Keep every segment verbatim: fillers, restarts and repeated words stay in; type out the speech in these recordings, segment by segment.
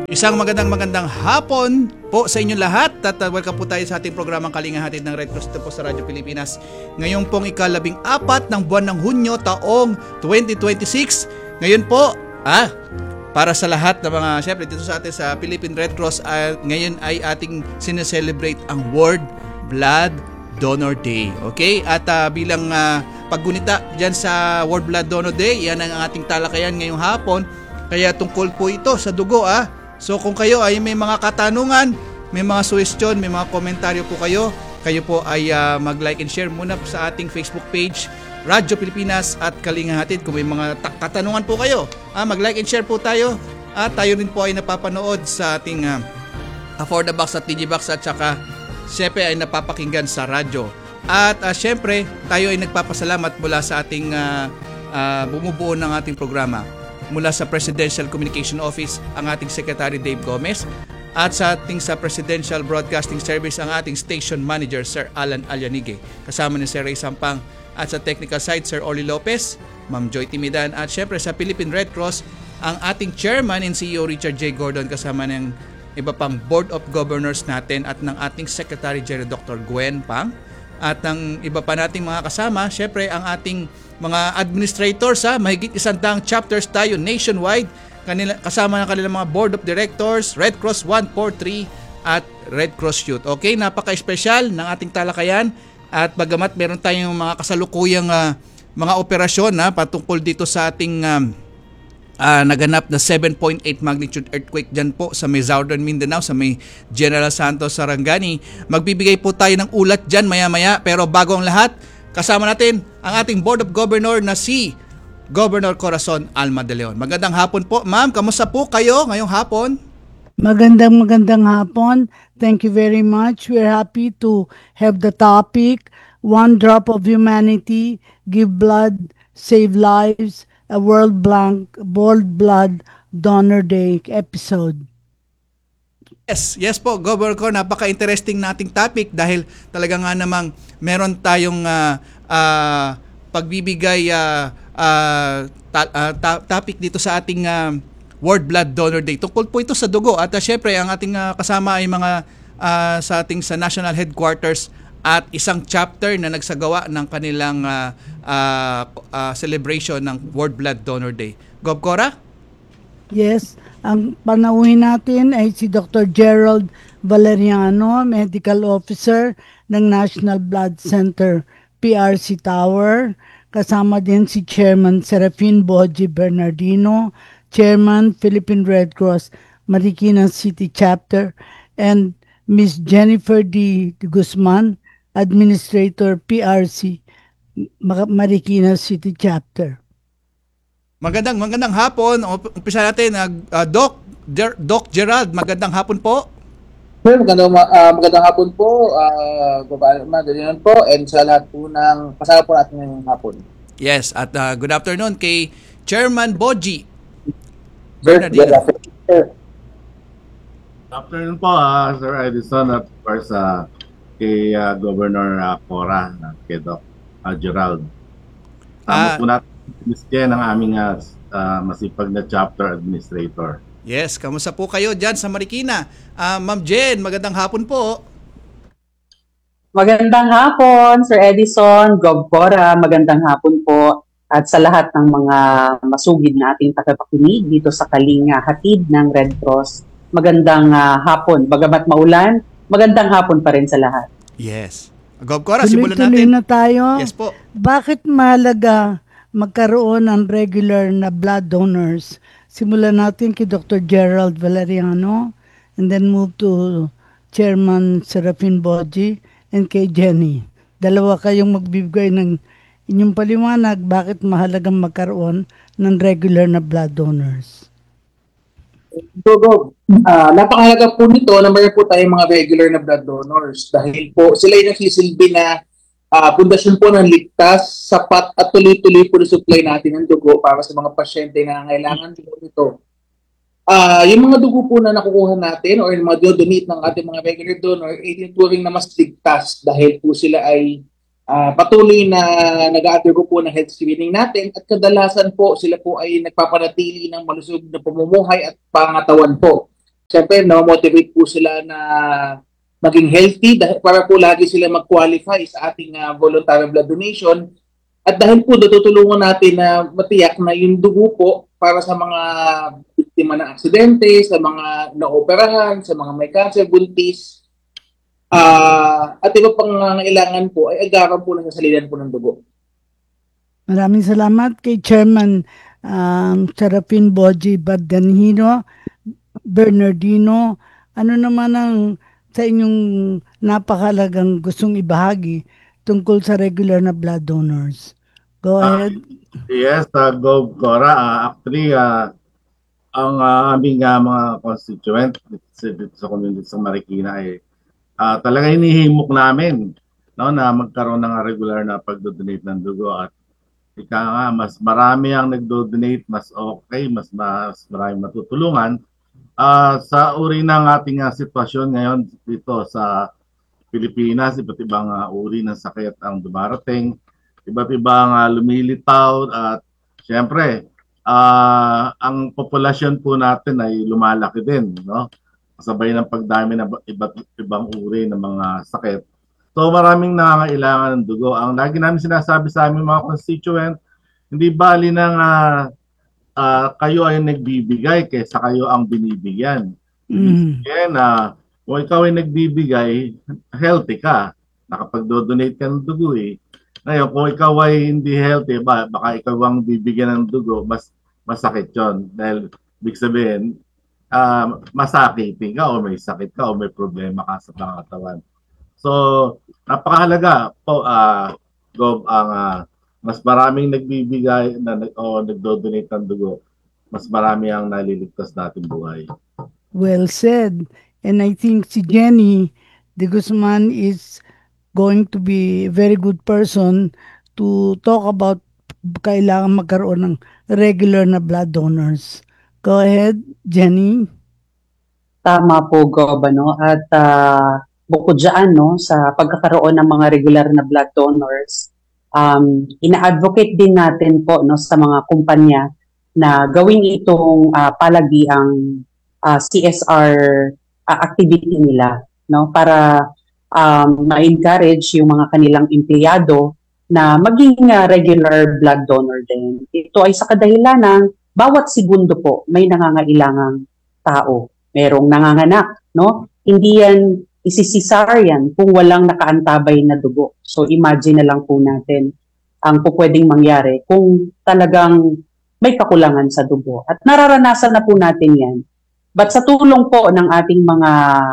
Isang magandang magandang hapon po sa inyong lahat at uh, welcome po tayo sa ating programang Kalinga Hatid ng Red Cross dito po sa Radyo Pilipinas. Ngayon pong ikalabing apat ng buwan ng Hunyo taong twenty twenty-six. Ngayon po, ah, para sa lahat ng mga, syempre dito sa atin sa Philippine Red Cross, uh, ngayon ay ating sineselebrate ang World Blood Donor Day. Okay? At uh, bilang uh, paggunita dyan sa World Blood Donor Day, yan ang ating talakayan ngayong hapon. Kaya tungkol po ito sa dugo, ah. So kung kayo ay may mga katanungan, may mga suggestion, may mga komentaryo po kayo, kayo po ay uh, mag-like and share muna sa ating Facebook page, Radyo Pilipinas at Kalinga Hatid. Kung may mga katanungan po kayo, ah, mag-like and share po tayo. At tayo rin po ay napapanood sa ating uh, For the Box at D J Box at saka syempre ay napapakinggan sa radyo. At uh, syempre tayo ay nagpapasalamat mula sa ating uh, uh, bumubuo ng ating programa. Mula sa Presidential Communication Office ang ating Secretary Dave Gomez at sa ating sa Presidential Broadcasting Service ang ating Station Manager Sir Alan Alyanige, kasama ni Sir Ray Sampang, at sa technical side Sir Oli Lopez, Ma'am Joy Timidan, at syempre sa Philippine Red Cross ang ating Chairman and C E O Richard J. Gordon, kasama ng iba pang Board of Governors natin at ng ating Secretary General Doctor Gwen Pang, at ng iba pa nating mga kasama, syempre ang ating mga administrators, ha, mahigit isang daang chapters tayo nationwide, kanila, kasama ng kanilang mga board of directors, Red Cross one forty-three at Red Cross Youth. Okay, napaka-espesyal ng ating talakayan at bagamat meron tayong mga kasalukuyang uh, mga operasyon, ha, patungkol dito sa ating um, uh, naganap na seven point eight magnitude earthquake dyan po sa may Southern Mindanao, sa may General Santos Sarangani. Magbibigay po tayo ng ulat dyan maya-maya, pero bago ang lahat, kasama natin ang ating Board of Governor na si Governor Corazon Alma de Leon. Magandang hapon po, ma'am. Kamusta po kayo ngayong hapon? Magandang magandang hapon. Thank you very much. We're happy to have the topic, One Drop of Humanity, Give Blood, Save Lives, a World Blank, World Blood Donor Day episode. Yes, yes po, Governor Cor, napaka-interesting nating topic dahil talaga nga namang meron tayong uh, uh, pagbibigay uh, uh, ta- uh, ta- topic dito sa ating uh, World Blood Donor Day. Tungkol po ito sa dugo at uh, syempre ang ating uh, kasama ay mga uh, sa ating sa National Headquarters at isang chapter na nagsagawa ng kanilang uh, uh, uh, celebration ng World Blood Donor Day. Gov Cora? Yes, ang panauhin natin ay si Doctor Gerald Valeriano, Medical Officer ng National Blood Center P R C Tower. Kasama din si Chairman Serafin Boji Bernardino, Chairman Philippine Red Cross Marikina City Chapter, and Miss Jennifer D. Guzman, Administrator P R C Marikina City Chapter. Magandang magandang hapon. Umpisa natin, uh, Doc Ger- Doc Gerald, magandang hapon po. Well, magandang uh, magandang hapon po, uh, magandang po, and sa lahat po ng kasama po natin ngayong hapon. Yes, at uh, good afternoon kay Chairman Boji. Good afternoon, sir. Good afternoon po, uh, Sir Edison, at of course uh, kay uh, Governor uh, Cora, uh, kay Doc uh, Gerald. Tama uh, po natin Miss Jen, ang aming uh, uh, masipag na chapter administrator. Yes, kamusta po kayo dyan sa Marikina? Uh, Ma'am Jen, magandang hapon po. Magandang hapon, Sir Edison, Gov Cora, magandang hapon po. At sa lahat ng mga masugid na ating tagapakinig dito sa Kalinga Hatid ng Red Cross, magandang uh, hapon. Bagamat maulan, magandang hapon pa rin sa lahat. Yes. Gov Cora, simulan natin. Tuloy na tayo. Yes po. Bakit mahalaga magkaroon ng regular na blood donors? Simulan natin kay Doctor Gerald Valeriano and then move to Chairman Serafin Boji and kay Jenny. Dalawa kayong magbibigay ng inyong paliwanag bakit mahalagang magkaroon ng regular na blood donors. So, go. Uh, napakahalaga po nito na mayroon po tayong mga regular na blood donors dahil po sila yung nagsisilbi na uh, pundasyon po ng ligtas, sapat at tuloy-tuloy po na supply natin ng dugo para sa mga pasyente na nangailangan po nito. Uh, yung mga dugo po na nakukuha natin or yung mga donate ng ating mga regular donor ay tinuturing na mas ligtas dahil po sila ay uh, patuloy na nag-undergo po ng health screening natin at kadalasan po sila po ay nagpapanatili ng malusog na pamumuhay at pangatawan po. syempre, na-motivate po sila na maging healthy dahil para po lagi sila mag-qualify sa ating uh, voluntary blood donation. At dahil po natutulungan natin na matiyak na yung dugo po para sa mga biktima ng aksidente, sa mga naoperahan, sa mga may cancer, buntis, uh, at iba pang nangailangan po ay agaran po ng sasalinan po ng dugo. Maraming salamat kay Chairman um, Serafin Boji Bardanhino, Bernardino. Ano naman ang sa inyong napakalagang gustong ibahagi tungkol sa regular na blood donors? Go Ah, ahead. Yes, uh, Go Cora. Uh, actually, uh, ang uh, aming uh, mga constituent dito sa, dito sa community sa Marikina ay uh, talaga hinihimok namin, no, na magkaroon ng regular na pagdodonate ng dugo at ika nga, mas marami ang nagdo-donate, mas okay, mas, mas marami matutulungan. Uh, sa uri ng ating uh, sitwasyon ngayon dito sa Pilipinas, iba't ibang uh, uri ng sakit ang dumarating, iba't ibang uh, lumilitaw at syempre, uh, ang populasyon po natin ay lumalaki din, no? Kasabay ng pagdami ng iba't ibang uri ng mga sakit. So maraming nangangailangan ng dugo. Ang lagi namin sinasabi sa aming mga constituent, hindi bali ng uh, uh, kayo ay nagbibigay kaysa kayo ang binibigyan. Mm. Ibig na uh, kung ikaw ay nagbibigay, healthy ka. Nakapag-donate ka ng dugo eh. Ngayon, kung ikaw ay hindi healthy, ba, baka ikaw ang bibigyan ng dugo, mas masakit yon. Dahil, big sabihin, uh, masakitin ka o may sakit ka o may problema ka sa pangatawan. So, napakahalaga po, uh, Gob, ang uh, mas maraming nagbibigay na, o nagdo-donate ng dugo, mas marami ang naliligtas natin buhay. Well said. And I think si Jenny de Guzman is going to be a very good person to talk about kailangan magkaroon ng regular na blood donors. Go ahead, Jenny. Tama po, Gob, ano? At uh, bukod dyan, no, sa pagkakaroon ng mga regular na blood donors, um, ina-advocate din natin po, no, sa mga kumpanya na gawin itong uh, palagi ang uh, C S R uh, activity nila, no, para um, ma-encourage yung mga kanilang empleyado na maging uh, regular blood donor din. Ito ay sa kadahilan ng bawat segundo po may nangangailangang tao. Merong nanganganak, no? Hindi yan isisisaryan kung walang nakaantabay na dugo. So imagine na lang po natin ang po pwedeng mangyari kung talagang may kakulangan sa dugo. At nararanasan na po natin yan. But sa tulong po ng ating mga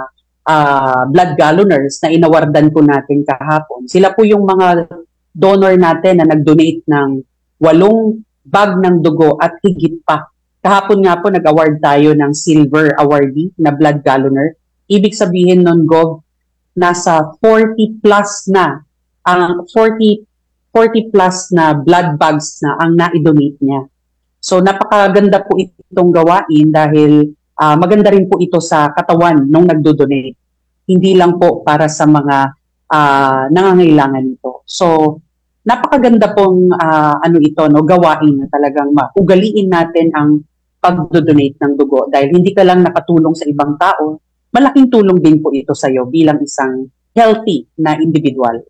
uh, blood galloners na inawardan po natin kahapon, sila po yung mga donor natin na nag-donate ng walong bag ng dugo at higit pa. Kahapon nga po nag-award tayo ng silver awardee na blood galloner. Ibig sabihin nun, Gob, nasa forty plus na, ang forty, forty plus na blood bags na ang na-donate niya. So napakaganda po itong gawain dahil uh, maganda rin po ito sa katawan nung nagdo-donate. Hindi lang po para sa mga uh, nangangailangan nito. So napakaganda pong uh, ano ito, no, gawain na talagang maugaliin natin ang pagdo-donate ng dugo dahil hindi ka lang nakatulong sa ibang tao, malaking tulong din po ito sa iyo bilang isang healthy na individual.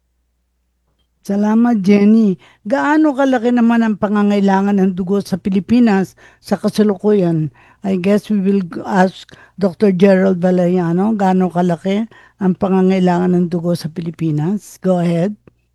Salamat, Jenny. Gaano kalaki naman ang pangangailangan ng dugo sa Pilipinas sa kasalukuyan? I guess we will ask Doctor Gerald Valeriano, gaano kalaki ang pangangailangan ng dugo sa Pilipinas? Go ahead.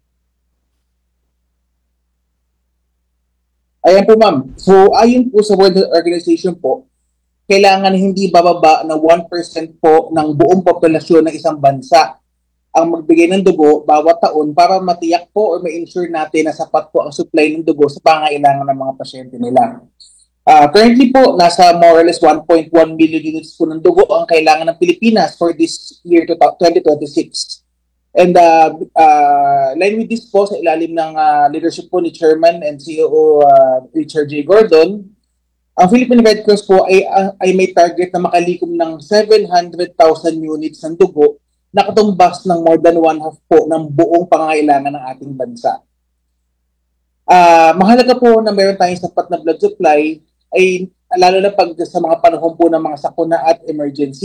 Ayan po, ma'am. So, ayon po sa World Health Organization po, kailangan hindi bababa na one percent po ng buong populasyon ng isang bansa ang magbigay ng dugo bawat taon para matiyak po o ma-ensure natin na sapat po ang supply ng dugo sa pangailangan ng mga pasyente nila. Uh, currently po, nasa more or less one point one million units po ng dugo ang kailangan ng Pilipinas for this year twenty twenty-six. And uh, uh, line with this po sa ilalim ng uh, leadership po ni Chairman and C E O uh, Richard J. Gordon, ang Philippine Red Cross po ay, uh, ay may target na makalikom ng seven hundred thousand units ng dugo na katumbas ng more than one half po ng buong pangangailangan ng ating bansa. Uh, mahalaga po na meron tayong sapat na blood supply ay lalo na pag sa mga panahon po ng mga sakuna at emergency.